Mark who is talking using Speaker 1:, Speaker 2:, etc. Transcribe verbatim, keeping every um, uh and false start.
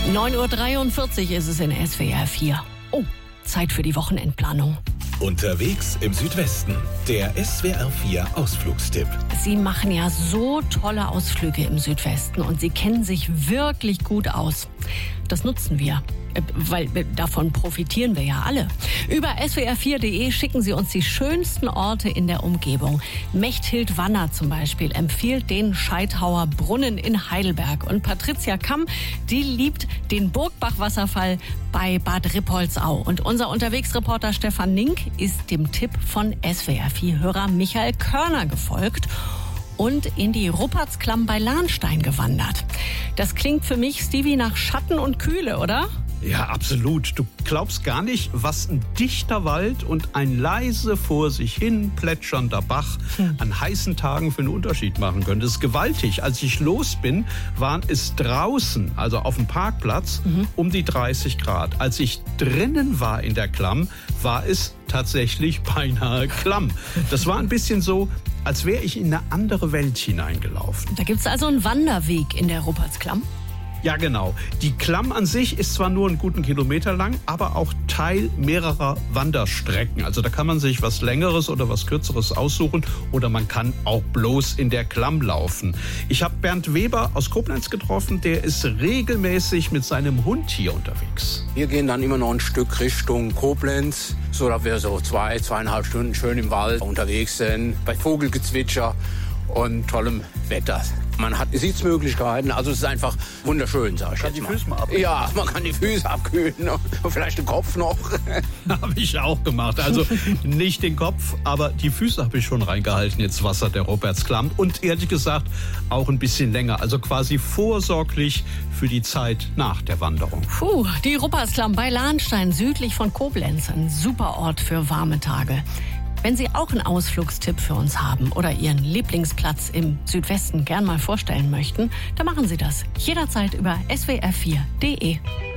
Speaker 1: neun Uhr dreiundvierzig ist es in S W R vier. Oh, Zeit für die Wochenendplanung.
Speaker 2: Unterwegs im Südwesten, der S W R vier Ausflugstipp.
Speaker 1: Sie machen ja so tolle Ausflüge im Südwesten und Sie kennen sich wirklich gut aus. Das nutzen wir, weil davon profitieren wir ja alle. Über S W R vier Punkt de schicken Sie uns die schönsten Orte in der Umgebung. Mechthild Wanner zum Beispiel empfiehlt den Scheithauer Brunnen in Heidelberg. Und Patricia Kamm, die liebt den Burgbach-Wasserfall bei Bad Rippoldsau. Und unser Unterwegsreporter Stefan Nink ist dem Tipp von S W R vier-Hörer Michael Körner gefolgt und in die Ruppertsklamm bei Lahnstein gewandert. Das klingt für mich, Stevie, nach Schatten und Kühle, oder?
Speaker 3: Ja, absolut. Du glaubst gar nicht, was ein dichter Wald und ein leise vor sich hin plätschernder Bach hm. an heißen Tagen für einen Unterschied machen können. Das ist gewaltig. Als ich los bin, waren es draußen, also auf dem Parkplatz, mhm. um die dreißig Grad. Als ich drinnen war in der Klamm, war es tatsächlich beinahe klamm. Das war ein bisschen so, als wäre ich in eine andere Welt hineingelaufen.
Speaker 1: Da gibt's also einen Wanderweg in der Ruppertsklamm?
Speaker 3: Ja, genau. Die Klamm an sich ist zwar nur einen guten Kilometer lang, aber auch Teil mehrerer Wanderstrecken. Also da kann man sich was Längeres oder was Kürzeres aussuchen oder man kann auch bloß in der Klamm laufen. Ich habe Bernd Weber aus Koblenz getroffen, der ist regelmäßig mit seinem Hund hier unterwegs.
Speaker 4: Wir gehen dann immer noch ein Stück Richtung Koblenz, so dass wir so zwei, zweieinhalb Stunden schön im Wald unterwegs sind, bei Vogelgezwitscher und tollem Wetter. Man hat Sitzmöglichkeiten, also es ist einfach wunderschön, sag ich
Speaker 3: kann
Speaker 4: jetzt mal.
Speaker 3: Die Füße mal abkühlen.
Speaker 4: Ja, man kann die Füße abkühlen und vielleicht den Kopf noch.
Speaker 3: Habe ich auch gemacht. Also nicht den Kopf, aber die Füße habe ich schon reingehalten ins Wasser der Ruppertsklamm. Und ehrlich gesagt auch ein bisschen länger. Also quasi vorsorglich für die Zeit nach der Wanderung.
Speaker 1: Puh, die Ruppertsklamm bei Lahnstein südlich von Koblenz. Ein super Ort für warme Tage. Wenn Sie auch einen Ausflugstipp für uns haben oder Ihren Lieblingsplatz im Südwesten gern mal vorstellen möchten, dann machen Sie das jederzeit über S W R vier Punkt de.